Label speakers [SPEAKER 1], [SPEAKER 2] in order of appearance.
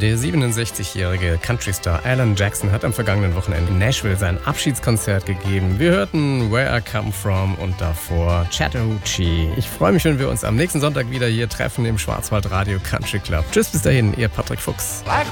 [SPEAKER 1] Der 67-jährige Countrystar Alan Jackson hat am vergangenen Wochenende in Nashville sein Abschiedskonzert gegeben. Wir hörten Where I Come From und davor Chattahoochee. Ich freue mich, wenn wir uns am nächsten Sonntag wieder hier treffen im Schwarzwald Radio Country Club. Tschüss, bis dahin, ihr Patrick Fuchs.
[SPEAKER 2] Like